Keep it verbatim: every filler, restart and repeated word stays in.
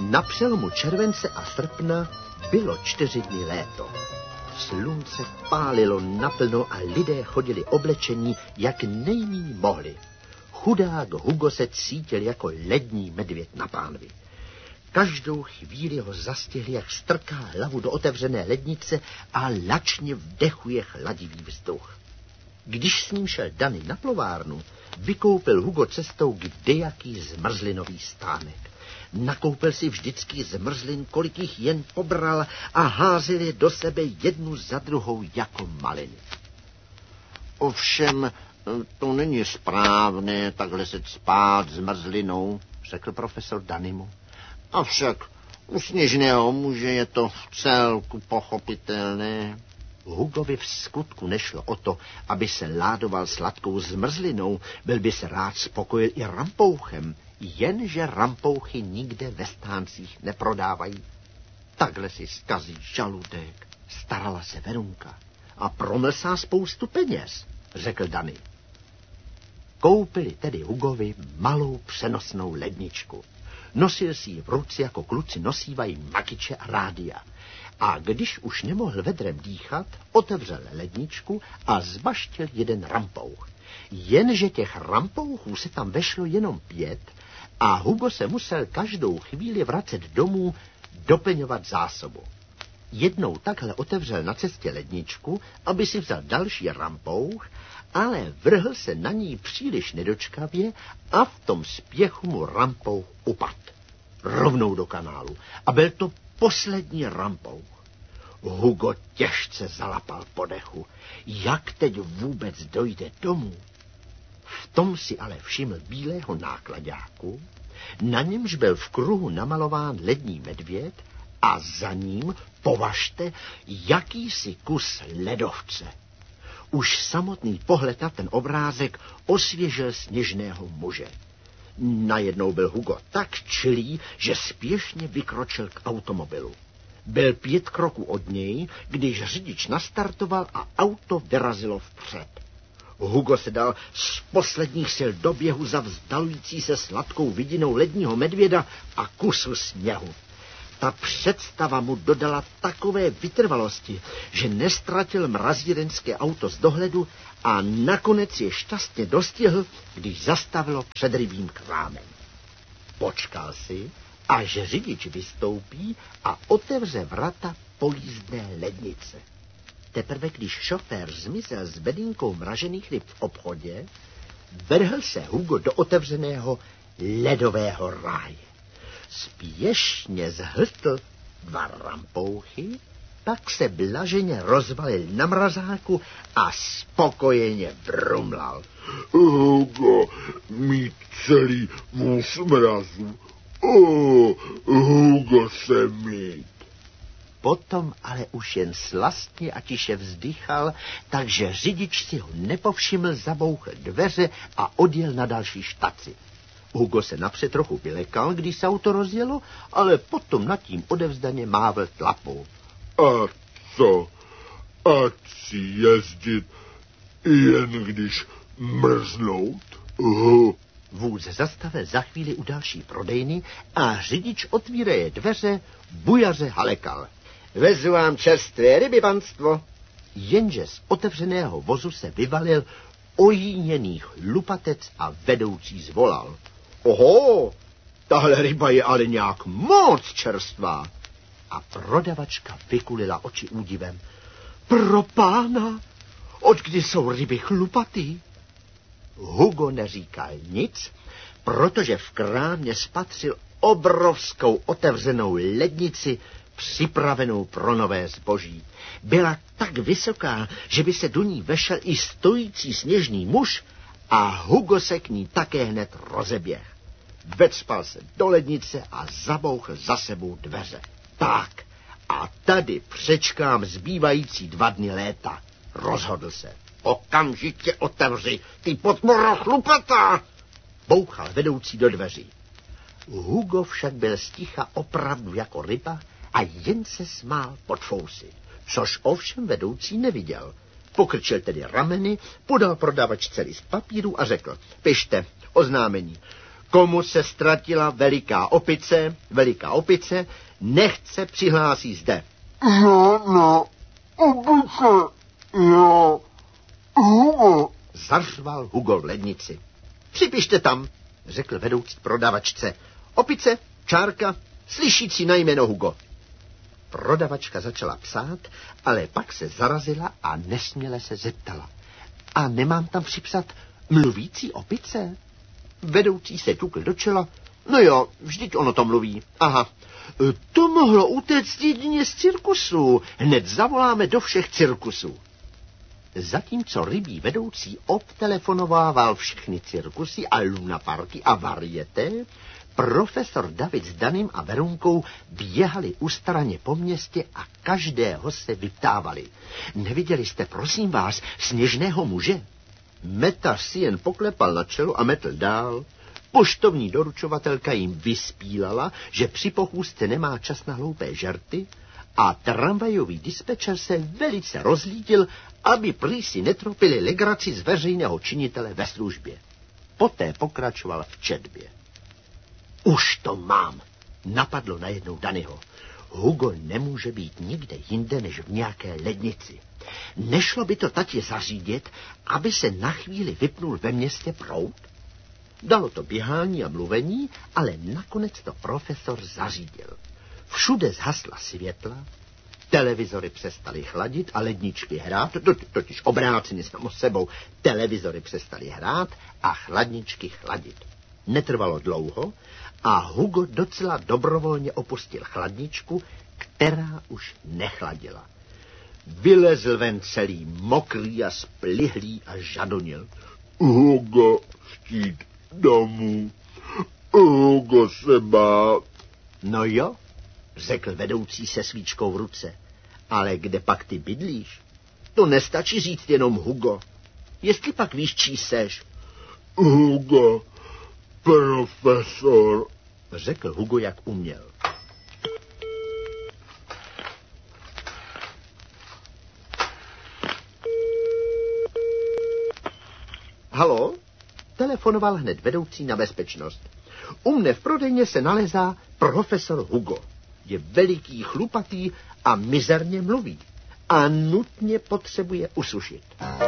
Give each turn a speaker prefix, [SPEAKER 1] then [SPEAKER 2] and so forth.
[SPEAKER 1] Na přelomu července a srpna bylo čtyři dny léto. Slunce pálilo naplno a lidé chodili oblečení, jak nejmíň mohli. Chudák Hugo se cítil jako lední medvěd na pánvi. Každou chvíli ho zastihli, jak strká hlavu do otevřené lednice a lačně vdechuje chladivý vzduch. Když s ním šel Danny na plovárnu, vykoupil Hugo cestou kdejaký zmrzlinový stánek. Nakoupil si vždycky zmrzlin, kolik jich jen pobral, a házel je do sebe jednu za druhou jako maliny.
[SPEAKER 2] Ovšem, to není správné takhle se spát zmrzlinou,
[SPEAKER 1] řekl profesor Dannymu.
[SPEAKER 2] Avšak u sněžného muže je to v celku pochopitelné.
[SPEAKER 1] Hugovi v skutku nešlo o to, aby se ládoval sladkou zmrzlinou, byl by se rád spokojil i rampouchem, jenže rampouchy nikde ve stáncích neprodávají. Takhle si zkazí žaludek, starala se Verunka a promlsá spoustu peněz, řekl Danny. Koupili tedy Hugovi malou přenosnou ledničku. Nosil si ji v ruce, jako kluci nosívají makyče a rádia. A když už nemohl vedrem dýchat, otevřel ledničku a zbaštil jeden rampouch. Jenže těch rampouchů se tam vešlo jenom pět a Hugo se musel každou chvíli vracet domů doplňovat zásobu. Jednou takhle otevřel na cestě ledničku, aby si vzal další rampouch, ale vrhl se na ní příliš nedočkavě a v tom spěchu mu rampouch upadl. Rovnou do kanálu. A byl to poslední rampouch. Hugo těžce zalapal po dechu. Jak teď vůbec dojde domů? V tom si ale všiml bílého nákladáku, na němž byl v kruhu namalován lední medvěd a za ním, považte, jakýsi kus ledovce. Už samotný pohled na ten obrázek osvěžil sněžného muže. Najednou byl Hugo tak čilý, že spěšně vykročil k automobilu. Byl pět kroků od něj, když řidič nastartoval a auto vyrazilo vpřed. Hugo se dal z posledních sil do běhu za vzdalující se sladkou vidinou ledního medvěda a kusu sněhu. Ta představa mu dodala takové vytrvalosti, že nestratil mrazírenské auto z dohledu a nakonec je šťastně dostihl, když zastavilo před rybím krámem. Počkal si, až řidič vystoupí a otevře vrata pojízdné lednice. Teprve když šofér zmizel s bedínkou mražených ryb v obchodě, vrhl se Hugo do otevřeného ledového ráje. Spěšně zhltl dva rampouchy, pak se blaženě rozvalil na mrazáku a spokojeně brumlal.
[SPEAKER 3] Hugo, mít celý vůz mrazu. O, Hugo se mít.
[SPEAKER 1] Potom ale už jen slastně a tiše vzdychal, takže řidič si ho nepovšiml, zabouchl dveře a odjel na další štaci. Hugo se napřed trochu vylekal, když se auto rozjelo, ale potom nad tím odevzdaně mávl tlapou.
[SPEAKER 3] A co? Ať si jezdit, jen když mrznout? Uh.
[SPEAKER 1] Vůz zastavil za chvíli u další prodejny a řidič otvíraje dveře bujaře halekal. Vezu vám čerstvé ryby, panstvo. Jenže z otevřeného vozu se vyvalil ojíněný chlupatec a vedoucí zvolal. Oho, tahle ryba je ale nějak moc čerstvá. A prodavačka vykulila oči údivem. Pro pána, odkdy jsou ryby chlupatý? Hugo neříkal nic, protože v krámě spatřil obrovskou otevřenou lednici, připravenou pro nové zboží. Byla tak vysoká, že by se do ní vešel i stojící sněžný muž a Hugo se k ní také hned rozeběh. Vecpal se do lednice a zabouchl za sebou dveře. Tak, a tady přečkám zbývající dva dny léta, rozhodl se. Okamžitě otevři, ty potmora chlupatá! Bouchal vedoucí do dveří. Hugo však byl sticha opravdu jako ryba a jen se smál pod fousy, což ovšem vedoucí neviděl. Pokrčil tedy rameny, podal prodavačce list papíru a řekl, pište, oznámení. Komu se ztratila veliká opice, veliká opice, nechť se přihlásí zde.
[SPEAKER 3] Žádná opice, já, Hugo.
[SPEAKER 1] Zařval Hugo v lednici. Připište tam, řekl vedoucí prodavačce. Opice, čárka, slyšící na jméno Hugo. Prodavačka začala psát, ale pak se zarazila a nesměle se zeptala. A nemám tam připsat mluvící opice? Vedoucí se ťukl do čela. No jo, vždyť ono to mluví. Aha, to mohlo utéct jedině z cirkusu. Hned zavoláme do všech cirkusů. Zatímco rybí vedoucí obtelefonovával všechny cirkusy a lunaparky a varieté, profesor David s Danem a Verunkou běhali ustaraně po městě a každého se vyptávali. Neviděli jste, prosím vás, sněžného muže? Metař si jen poklepal na čelo a metl dál. Poštovní doručovatelka jim vyspílala, že při pochůzce nemá čas na hloupé žerty a tramvajový dispečer se velice rozlídil, aby prý si netropili legraci z veřejného činitele ve službě. Poté pokračoval v četbě. Už to mám, napadlo najednou Danyho. Hugo nemůže být nikde jinde než v nějaké lednici. Nešlo by to tatě zařídit, aby se na chvíli vypnul ve městě proud? Dalo to běhání a mluvení, ale nakonec to profesor zařídil. Všude zhasla světla, televizory přestaly chladit a ledničky hrát, to, totiž obráceně samo sebou, televizory přestaly hrát a chladničky chladit. Netrvalo dlouho a Hugo docela dobrovolně opustil chladničku, která už nechladila. Vylezl ven celý mokrý a splihlý a žadonil.
[SPEAKER 3] Hugo chtít domů, Hugo se bát.
[SPEAKER 1] No jo, řekl vedoucí se svíčkou v ruce, ale kde pak ty bydlíš? To nestačí říct jenom Hugo. Jestli pak víš, čí seš?
[SPEAKER 3] Hugo, profesor,
[SPEAKER 1] řekl Hugo, jak uměl. Halo? Telefonoval hned vedoucí na bezpečnost. U mne v prodejně se nalezá profesor Hugo. Je veliký, chlupatý a mizerně mluví. A nutně potřebuje usušit.